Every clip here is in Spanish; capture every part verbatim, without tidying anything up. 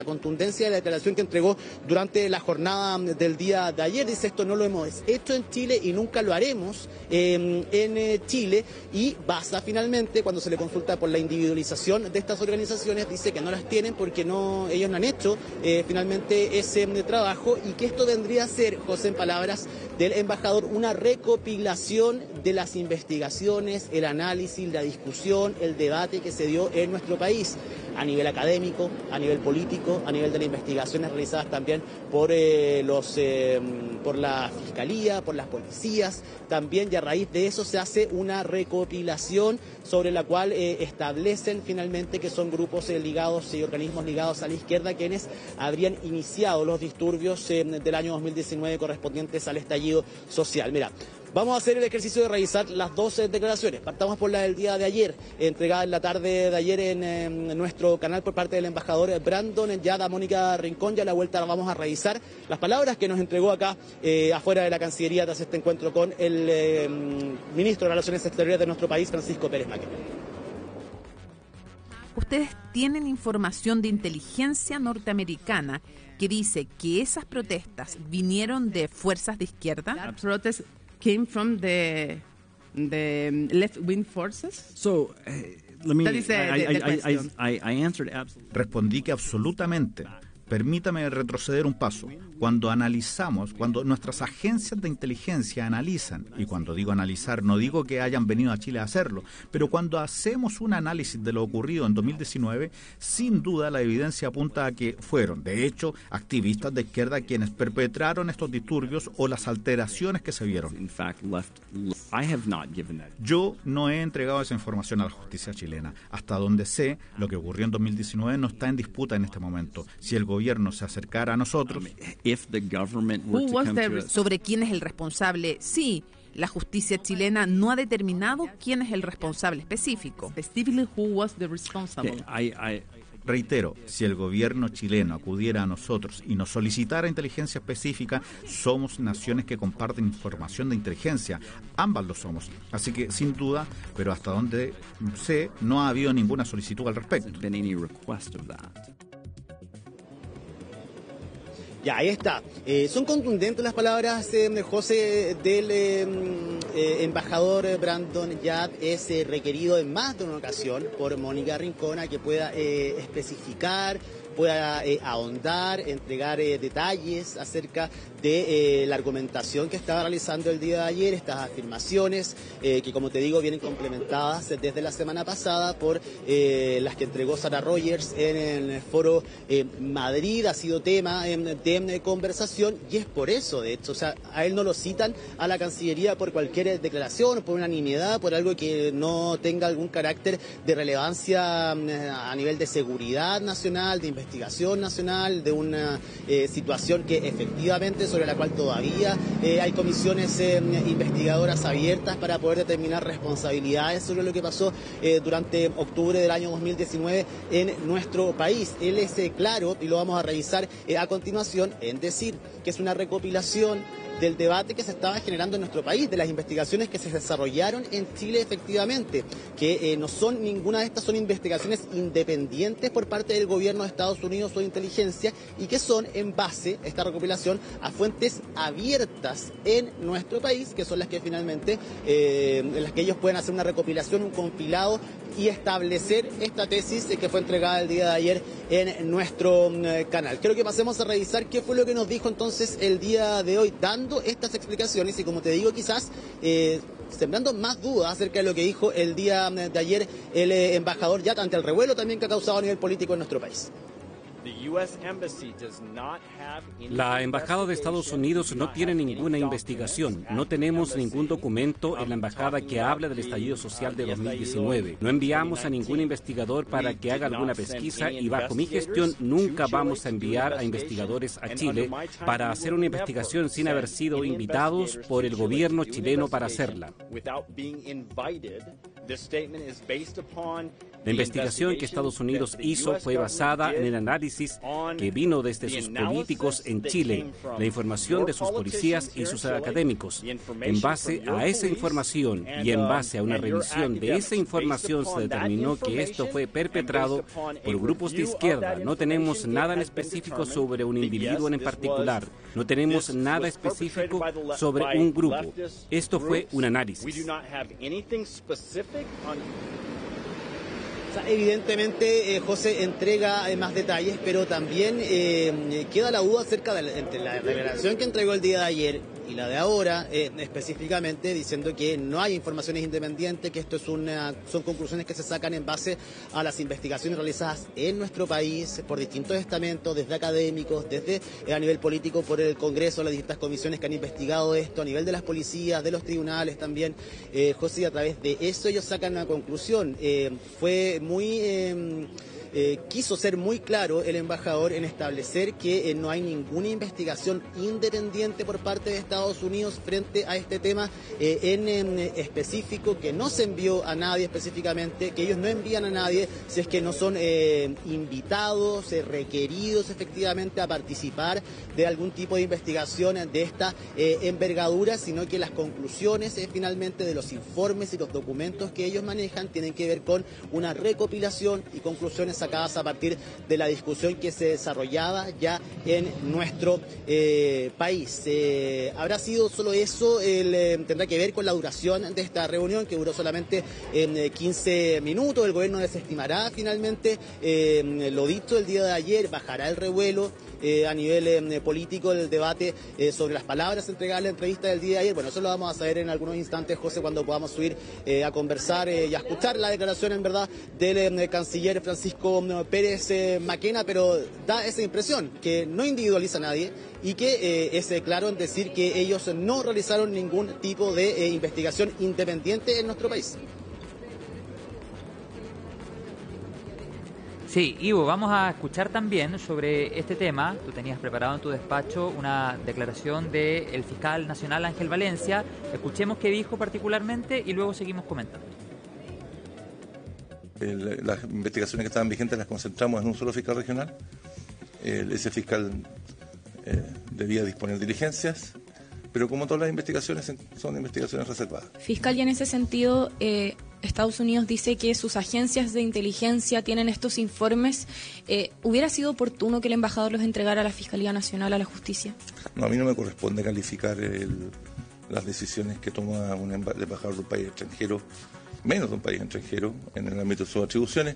La contundencia de la declaración que entregó durante la jornada del día de ayer. Dice: esto no lo hemos hecho en Chile y nunca lo haremos eh, en eh, Chile. Y basa finalmente, cuando se le consulta por la individualización de estas organizaciones, dice que no las tienen porque no ellos no han hecho eh, finalmente ese eh, trabajo, y que esto vendría a ser, José, en palabras del embajador, una recopilación de las investigaciones, el análisis, la discusión, el debate que se dio en nuestro país, a nivel académico, a nivel político, a nivel de las investigaciones realizadas también por, eh, los, eh, por la Fiscalía, por las policías también, y a raíz de eso se hace una recopilación sobre la cual eh, establecen finalmente que son grupos eh, ligados y organismos ligados a la izquierda quienes habrían iniciado los disturbios eh, del año dos mil diecinueve correspondientes al estallido social. Mira, vamos a hacer el ejercicio de revisar las dos declaraciones. Partamos por la del día de ayer, entregada en la tarde de ayer en, en nuestro canal por parte del embajador Brandon Yad a Mónica Rincón. Ya a la vuelta la vamos a revisar las palabras que nos entregó acá eh, afuera de la Cancillería tras este encuentro con el eh, ministro de Relaciones Exteriores de nuestro país, Francisco Pérez Mackenna. Ustedes tienen información de inteligencia norteamericana que dice que esas protestas vinieron de fuerzas de izquierda. Protest came from the the left-wing forces. So, uh, let me. That is, uh, I, the- the I, I, question. I, I answered absolutely. Respondí que absolutamente. Permítame retroceder un paso. Cuando analizamos, cuando nuestras agencias de inteligencia analizan, y cuando digo analizar no digo que hayan venido a Chile a hacerlo, pero cuando hacemos un análisis de lo ocurrido en dos mil diecinueve, sin duda la evidencia apunta a que fueron, de hecho, activistas de izquierda quienes perpetraron estos disturbios o las alteraciones que se vieron. In fact, left. I have not given that. Yo no he entregado esa información a la justicia chilena. Hasta donde sé, lo que ocurrió en dos mil diecinueve no está en disputa en este momento. Si el gobierno se acercara a nosotros, If the government were Who to was come the to res- us, Sobre quién es el responsable, sí, la justicia chilena no ha determinado quién es el responsable específico. specifically who was the responsible? okay, I, I, reitero, si el gobierno chileno acudiera a nosotros y nos solicitara inteligencia específica, somos naciones que comparten información de inteligencia. Ambas lo somos. Así que, sin duda, pero hasta donde sé, no ha habido ninguna solicitud al respecto. been any request of that. Ya, ahí está. Eh, son contundentes las palabras, eh, José, del eh, eh, embajador Brandon Yad. Es eh, requerido en más de una ocasión por Mónica Rincón a que pueda eh, especificar, pueda eh, ahondar, entregar eh, detalles acerca de eh, la argumentación que estaba realizando el día de ayer, estas afirmaciones eh, que, como te digo, vienen complementadas desde la semana pasada por eh, las que entregó Sarah Rogers en el foro eh, Madrid. Ha sido tema eh, de eh, conversación, y es por eso, de hecho, o sea, a él no lo citan a la Cancillería por cualquier declaración, por una nimiedad, por algo que no tenga algún carácter de relevancia eh, a nivel de seguridad nacional, de investigación nacional, de una eh, situación que efectivamente sobre la cual todavía eh, hay comisiones eh, investigadoras abiertas para poder determinar responsabilidades sobre lo que pasó eh, durante octubre del año dos mil diecinueve en nuestro país. Él es eh, claro, y lo vamos a revisar eh, a continuación, en decir que es una recopilación del debate que se estaba generando en nuestro país, de las investigaciones que se desarrollaron en Chile efectivamente, que eh, no son, ninguna de estas son investigaciones independientes por parte del gobierno de Estados Unidos o de inteligencia, y que son en base, esta recopilación, a fuentes abiertas en nuestro país, que son las que finalmente, eh, en las que ellos pueden hacer una recopilación, un compilado y establecer esta tesis eh, que fue entregada el día de ayer en nuestro eh, canal. Quiero que pasemos a revisar qué fue lo que nos dijo entonces el día de hoy, dando estas explicaciones, y como te digo, quizás eh, sembrando más dudas acerca de lo que dijo el día de ayer el eh, embajador Yad ante el revuelo también que ha causado a nivel político en nuestro país. La Embajada de Estados Unidos no tiene ninguna investigación. No tenemos ningún documento en la Embajada que habla del estallido social de dos mil diecinueve. No enviamos a ningún investigador para que haga alguna pesquisa, y bajo mi gestión nunca vamos a enviar a investigadores a Chile para hacer una investigación sin haber sido invitados por el gobierno chileno para hacerla. La investigación que Estados Unidos hizo fue basada en el análisis que vino desde sus políticos en Chile, la información de sus policías y sus académicos. En base a esa información y en base a una revisión de esa información se determinó que esto fue perpetrado por grupos de izquierda. No tenemos nada en específico sobre un individuo en particular. No tenemos nada específico sobre un grupo. Esto fue un análisis. O sea, evidentemente, eh, José entrega eh, más detalles, pero también eh, queda la duda acerca de la, entre la revelación que entregó el día de ayer y la de ahora, eh, específicamente diciendo que no hay informaciones independientes, que esto es una, son conclusiones que se sacan en base a las investigaciones realizadas en nuestro país por distintos estamentos, desde académicos, desde eh, a nivel político por el Congreso, las distintas comisiones que han investigado esto, a nivel de las policías, de los tribunales también. Eh, José, a través de eso ellos sacan una conclusión. Eh, fue muy... Eh, Eh, quiso ser muy claro el embajador en establecer que eh, no hay ninguna investigación independiente por parte de Estados Unidos frente a este tema eh, en, en específico, que no se envió a nadie específicamente, que ellos no envían a nadie si es que no son eh, invitados, eh, requeridos efectivamente a participar de algún tipo de investigación de esta eh, envergadura, sino que las conclusiones eh, finalmente de los informes y los documentos que ellos manejan tienen que ver con una recopilación y conclusiones sacadas a partir de la discusión que se desarrollaba ya en nuestro eh, país. Eh, ¿Habrá sido solo eso? El, eh, ¿Tendrá que ver con la duración de esta reunión, que duró solamente eh, quince minutos? El gobierno desestimará finalmente eh, lo dicho el día de ayer, bajará el revuelo eh, a nivel eh, político el debate eh, sobre las palabras entregadas en la entrevista del día de ayer. Bueno, eso lo vamos a saber en algunos instantes, José, cuando podamos subir eh, a conversar eh, y a escuchar la declaración, en verdad, del eh, canciller Francisco Pérez eh, Maquena, pero da esa impresión que no individualiza a nadie y que eh, es eh, claro en decir que ellos no realizaron ningún tipo de eh, investigación independiente en nuestro país. Sí, Ivo, vamos a escuchar también sobre este tema. Tú tenías preparado en tu despacho una declaración del fiscal nacional Ángel Valencia. Escuchemos qué dijo particularmente y luego seguimos comentando. El, las investigaciones que estaban vigentes las concentramos en un solo fiscal regional. El, ese fiscal eh, debía disponer diligencias, pero como todas las investigaciones son investigaciones reservadas. Fiscal, y en ese sentido, eh, Estados Unidos dice que sus agencias de inteligencia tienen estos informes. Eh, ¿Hubiera sido oportuno que el embajador los entregara a la Fiscalía Nacional, a la Justicia? No, a mí no me corresponde calificar el, las decisiones que toma un embajador de un país extranjero, menos de un país extranjero, en el ámbito de sus atribuciones.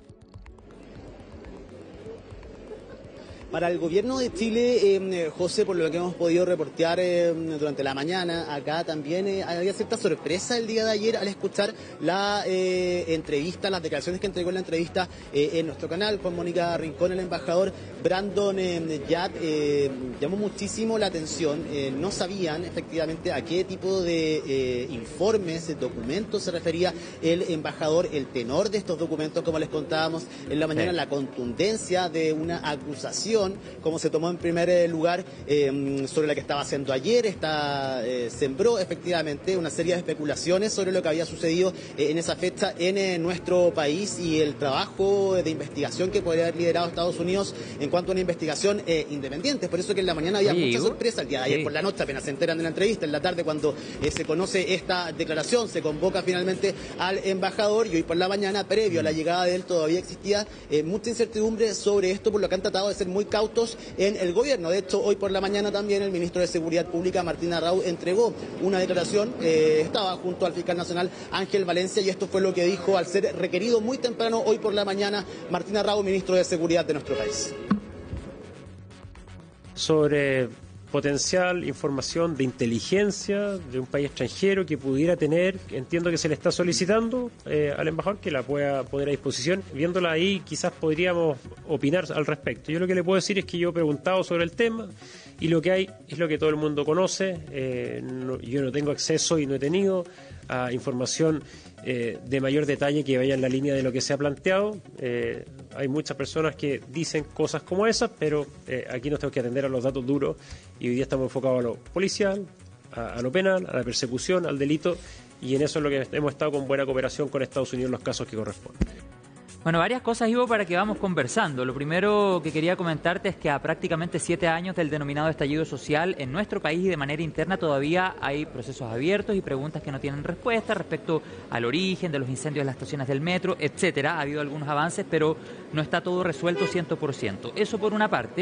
Para el gobierno de Chile, eh, José, por lo que hemos podido reportear eh, durante la mañana, acá también eh, había cierta sorpresa el día de ayer al escuchar la eh, entrevista, las declaraciones que entregó en la entrevista eh, en nuestro canal con Mónica Rincón, el embajador Brandon eh, Yap. Eh, llamó muchísimo la atención, eh, no sabían efectivamente a qué tipo de eh, informes, documentos se refería el embajador, el tenor de estos documentos, como les contábamos en la mañana, sí. La contundencia de una acusación, como se tomó en primer lugar, eh, sobre la que estaba haciendo ayer, está, eh, sembró efectivamente una serie de especulaciones sobre lo que había sucedido eh, en esa fecha en eh, nuestro país y el trabajo de investigación que podría haber liderado Estados Unidos en cuanto a una investigación eh, independiente. Por eso que en la mañana había Oye, mucha sorpresa. El día de ayer sí. por la noche apenas se enteran de la entrevista, en la tarde cuando eh, se conoce esta declaración, se convoca finalmente al embajador y hoy por la mañana, previo a la llegada de él, todavía existía eh, mucha incertidumbre sobre esto, por lo que han tratado de ser muy cautos en el gobierno. De hecho, hoy por la mañana también el ministro de Seguridad Pública, Martín Arrau, entregó una declaración, eh, estaba junto al fiscal nacional Ángel Valencia, y esto fue lo que dijo al ser requerido muy temprano hoy por la mañana Martín Arrau, ministro de Seguridad de nuestro país. Sobre potencial información de inteligencia de un país extranjero que pudiera tener, entiendo que se le está solicitando eh, al embajador que la pueda poner a disposición. Viéndola ahí quizás podríamos opinar al respecto. Yo lo que le puedo decir es que yo he preguntado sobre el tema y lo que hay es lo que todo el mundo conoce. Eh, no, yo no tengo acceso y no he tenido a información eh, de mayor detalle que vaya en la línea de lo que se ha planteado. Eh, hay muchas personas que dicen cosas como esas, pero eh, aquí nos tenemos que atender a los datos duros y hoy día estamos enfocados a lo policial, a, a lo penal, a la persecución, al delito, y en eso es lo que hemos estado con buena cooperación con Estados Unidos en los casos que corresponden. Bueno, varias cosas, Ivo, para que vamos conversando. Lo primero que quería comentarte es que a prácticamente siete años del denominado estallido social en nuestro país y de manera interna todavía hay procesos abiertos y preguntas que no tienen respuesta respecto al origen de los incendios en las estaciones del metro, etcétera. Ha habido algunos avances, pero no está todo resuelto cien por ciento. Eso por una parte.